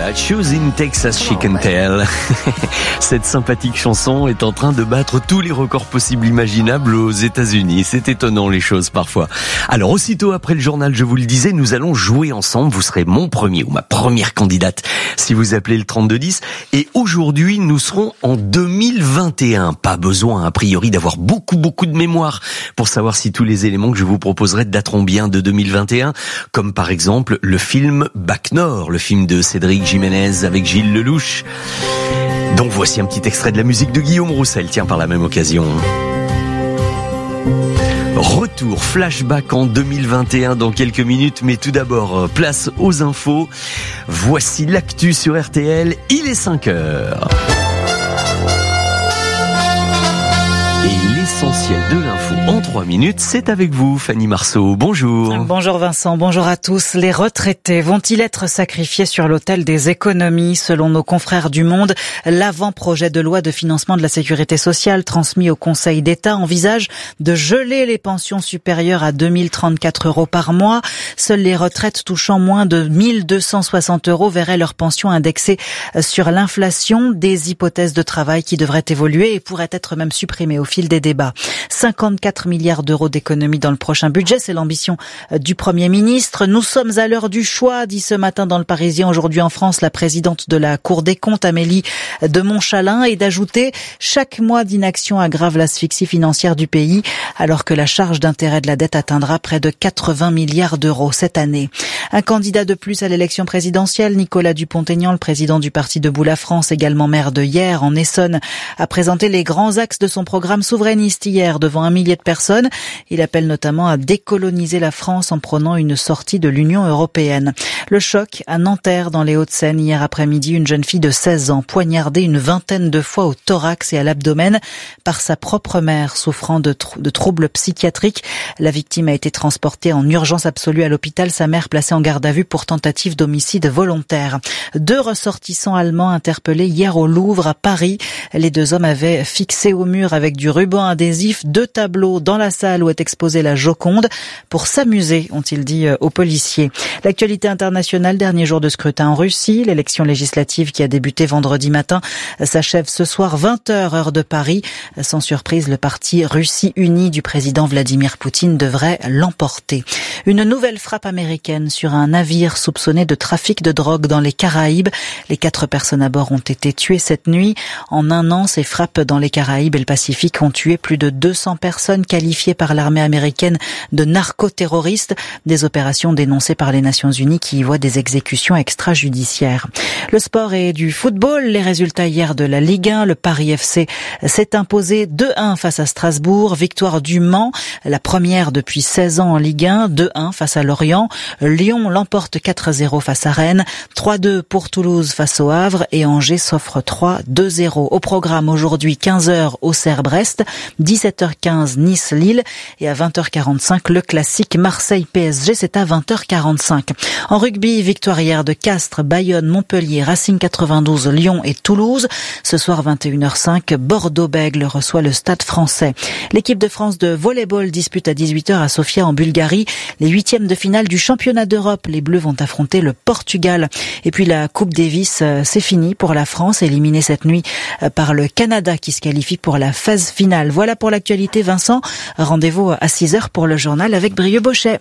Choosing Texas Chicken Tail. Cette sympathique chanson est en train de battre tous les records possibles imaginables aux États-Unis. C'est étonnant les choses parfois. Alors aussitôt après le journal, je vous le disais, nous allons jouer ensemble. Vous serez mon premier ou ma première candidate si vous appelez le 3210. Et aujourd'hui, nous serons en 2021. Pas besoin a priori d'avoir beaucoup de mémoire pour savoir si tous les éléments que je vous proposerai dateront bien de 2021. Comme par exemple le film Bac Nord, le film de Cédric Jiménez avec Gilles Lelouch. Donc voici un petit extrait de la musique de Guillaume Roussel, tiens, par la même occasion. Retour, flashback en 2021 dans quelques minutes, mais tout d'abord, place aux infos. Voici l'actu sur RTL, il est 5h. Et l'essentiel de l'info en 3 minutes, c'est avec vous, Fanny Marceau. Bonjour. Bonjour Vincent, bonjour à tous. Les retraités vont-ils être sacrifiés sur l'autel des économies? Selon nos confrères du Monde, l'avant-projet de loi de financement de la sécurité sociale transmis au Conseil d'État envisage de geler les pensions supérieures à 2034 € par mois. Seules les retraites touchant moins de 1260 € verraient leur pension indexée sur l'inflation. Des hypothèses de travail qui devraient évoluer et pourraient être même supprimées au fil des débats. 54 milliards d'euros d'économies dans le prochain budget, c'est l'ambition du Premier ministre. Nous sommes à l'heure du choix, dit ce matin dans le Parisien aujourd'hui en France la présidente de la Cour des comptes, Amélie de Montchalin, et d'ajouter « Chaque mois d'inaction aggrave l'asphyxie financière du pays, alors que la charge d'intérêt de la dette atteindra près de 80 milliards d'euros cette année ». Un candidat de plus à l'élection présidentielle, Nicolas Dupont-Aignan, le président du parti Debout la France, également maire de Hyères en Essonne, a présenté les grands axes de son programme souverainiste hier devant 1 millier de personnes. Il appelle notamment à décoloniser la France en prônant une sortie de l'Union européenne. Le choc à Nanterre dans les Hauts-de-Seine hier après-midi, une jeune fille de 16 ans poignardée une vingtaine de fois au thorax et à l'abdomen par sa propre mère souffrant de troubles psychiatriques. La victime a été transportée en urgence absolue à l'hôpital, sa mère placée en garde à vue pour tentative d'homicide volontaire. 2 ressortissants allemands interpellés hier au Louvre à Paris. Les 2 hommes avaient fixé au mur avec du ruban adhésif 2 tableaux dans la salle où est exposée la Joconde pour s'amuser, ont-ils dit aux policiers. L'actualité internationale, dernier jour de scrutin en Russie. L'élection législative qui a débuté vendredi matin s'achève ce soir 20h heure de Paris. Sans surprise, le parti Russie Unie du président Vladimir Poutine devrait l'emporter. Une nouvelle frappe américaine sur un navire soupçonné de trafic de drogue dans les Caraïbes. Les 4 personnes à bord ont été tuées cette nuit. En un an, ces frappes dans les Caraïbes et le Pacifique ont tué plus de 200 personnes qualifiées par l'armée américaine de narcoterroristes. Des opérations dénoncées par les Nations Unies qui y voient des exécutions extrajudiciaires. Le sport et du football. Les résultats hier de la Ligue 1. Le Paris FC s'est imposé 2-1 face à Strasbourg. Victoire du Mans, la première depuis 16 ans en Ligue 1. 2-1 face à Lorient. Lyon l'emporte 4-0 face à Rennes. 3-2 pour Toulouse face au Havre. Et Angers s'offre 3-2-0. Au programme aujourd'hui 15h Auxerre-Brest, 17h15 Nice-Lille et à 20h45 le classique Marseille-PSG, c'est à 20h45. En rugby, victoire hier de Castres, Bayonne, Montpellier, Racing 92, Lyon et Toulouse. Ce soir 21h05, Bordeaux-Bègles reçoit le Stade Français. L'équipe de France de volleyball dispute à 18h à Sofia en Bulgarie les 8e de finale du championnat d'Europe. Les Bleus vont affronter le Portugal. Et puis la Coupe Davis, c'est fini pour la France, éliminée cette nuit par le Canada qui se qualifie pour la phase finale. Voilà pour l'actualité, Vincent. Rendez-vous à 6h pour le journal avec Brieux-Bochet.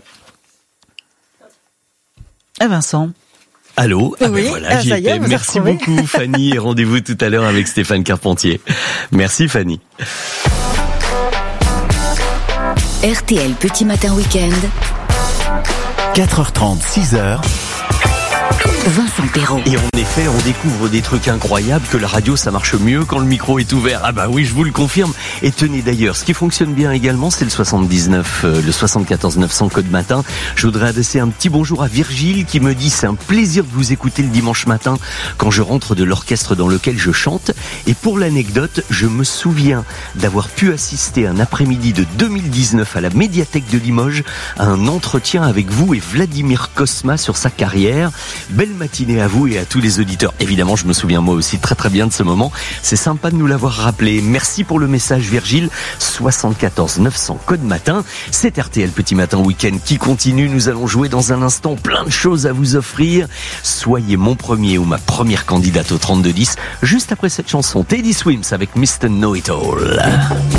Vincent. Allô, oui, voilà, j'y étais. Merci beaucoup Fanny et rendez-vous tout à l'heure avec Stéphane Carpentier. Merci Fanny. RTL Petit Matin Week-end. 4h30, 6h. Vincent Perrault. Et en effet, on découvre des trucs incroyables, que la radio ça marche mieux quand le micro est ouvert. Ah bah oui, je vous le confirme. Et tenez d'ailleurs, ce qui fonctionne bien également, c'est le 79, le 74 900 code matin. Je voudrais adresser un petit bonjour à Virgile qui me dit: c'est un plaisir de vous écouter le dimanche matin quand je rentre de l'orchestre dans lequel je chante. Et pour l'anecdote, je me souviens d'avoir pu assister un après-midi de 2019 à la médiathèque de Limoges à un entretien avec vous et Vladimir Cosma sur sa carrière. Belle matinée à vous et à tous les auditeurs. Évidemment, je me souviens moi aussi très très bien de ce moment. C'est sympa de nous l'avoir rappelé. Merci pour le message Virgile. 74 900 code matin. C'est RTL Petit Matin Week-end qui continue. Nous allons jouer dans un instant, plein de choses à vous offrir. Soyez mon premier ou ma première candidate au 32-10. Juste après cette chanson, Teddy Swims avec Mr. Know It All.